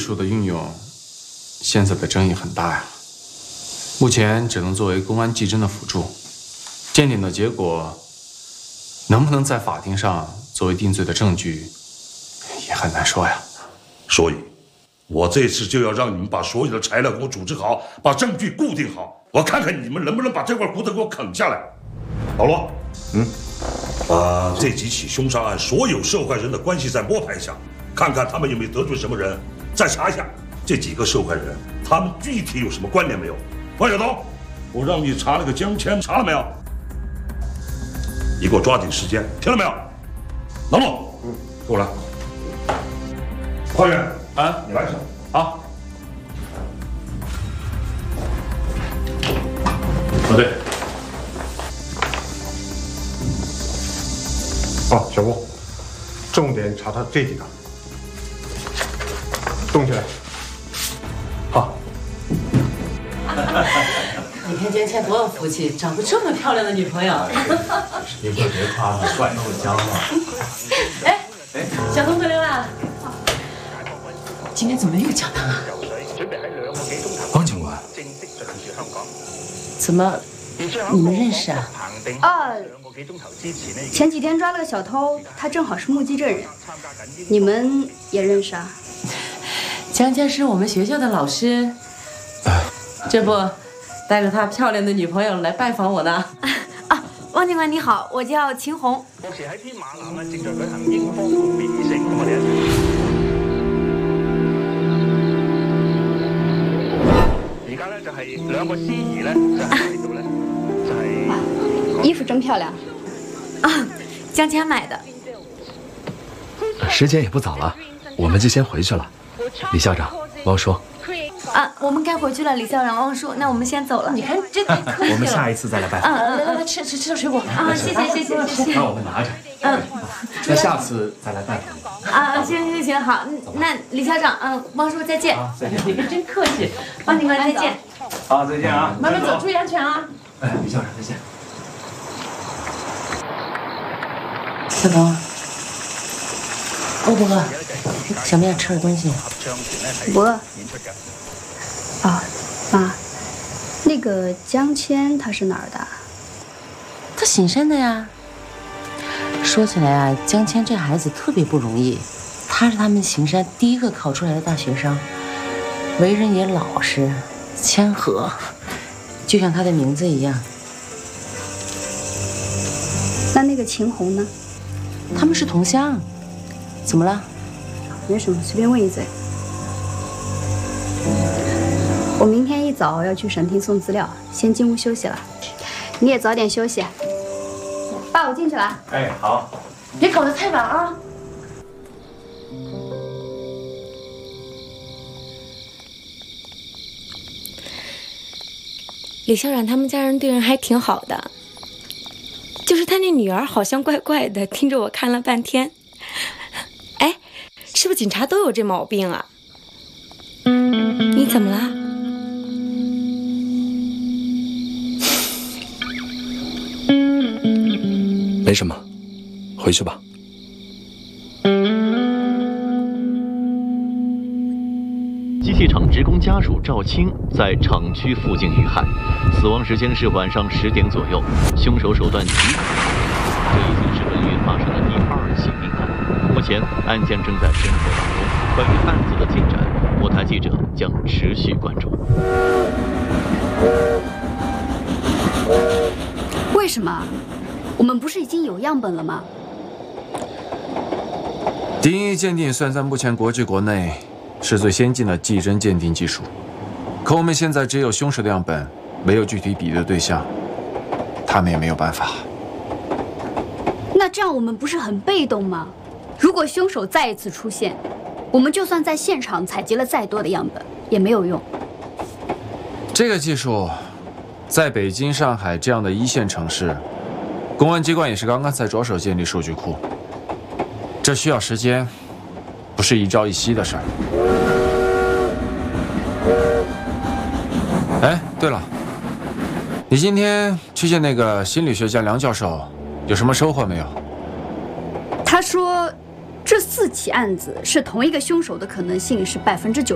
术的运用，现在的争议很大呀。目前只能作为公安技侦的辅助，鉴定的结果能不能在法庭上作为定罪的证据，也很难说呀。 所以，我这次就要让你们把所有的材料给我组织好，把证据固定好，我看看你们能不能把这块骨头给我啃下来。老罗，把这几起凶杀案所有受害人的关系再摸排一下，看看他们有没有得罪什么人，再查一下这几个受害人他们具体有什么关联没有。王小东，我让你查那个江谦，查了没有？你给我抓紧时间，听到没有？老陆，给我来。花园啊，你来一下。 好。对。 哦，小郭，重点查他这几个，动起来。好。 你看江谦多有福气，找个这么漂亮的女朋友。 别夸了，帅够香了。 哎，小东回来了。今天怎么没有讲堂啊？ 汪警官， 怎么，你们认识啊？ 前几天抓了个小偷，他正好是目击证人。你们也认识啊？ 江谦是我们学校的老师，这不，带着他漂亮的女朋友来拜访我呢。 啊，汪警官你好，我叫秦红。 目前喺天馬南正在舉行英方同面議性，咁我哋一齊。而家咧就係兩個司儀咧，就喺度咧，就係。 衣服真漂亮啊，江谦买的。 时间也不早了，我们就先回去了。李校长，汪叔。 啊，我们该回去了，李校长、汪叔，那我们先走了。 你看这太客气了。 我们下一次再来拜访。 来吃水果啊！谢谢。 那我们拿着。那下次再来拜访。 啊，行，好，那李校长，汪叔再见。 你可真客气，汪警官再见。 好，再见啊！ 慢慢走，注意安全啊！ 哎，李校长再见。 小东，饿不饿？想不想吃点东西？ 不饿。啊，妈，那个江谦他是哪儿的？ 他醒山的呀。说起来啊，江谦这孩子特别不容易，他是他们邢山第一个考出来的大学生，为人也老实、谦和，就像他的名字一样。 那个秦红呢？ 他们是同乡。怎么了？ 没什么，随便问一嘴。我明天一早要去省厅送资料，先进屋休息了。你也早点休息。爸，我进去了。 哎，好。 别搞得太晚啊。 李校长他们家人对人还挺好的，就是他那女儿好像怪怪的，盯着我看了半天。哎，是不是警察都有这毛病啊？你怎么了？ 没什么，回去吧。 机器厂职工家属赵青在厂区附近遇害，死亡时间是晚上10点左右，凶手手段极其这已经是本月发生的第2起命案。目前案件正在侦破当中，关于案子的进展，我台记者将持续关注。 为什么？我们不是已经有样本了吗？ DNA鉴定算在目前国际国内是最先进的技侦鉴定技术，可我们现在只有凶手的样本，没有具体比对对象，他们也没有办法。 那这样我们不是很被动吗？如果凶手再一次出现，我们就算在现场采集了再多的样本也没有用。 这个技术在北京、上海这样的一线城市，公安机关也是刚刚才着手建立数据库，这需要时间，不是一朝一夕的事儿。哎，对了，你今天去见那个心理学家梁教授，有什么收获没有？ 他说，这4起案子是同一个凶手的可能性是99%，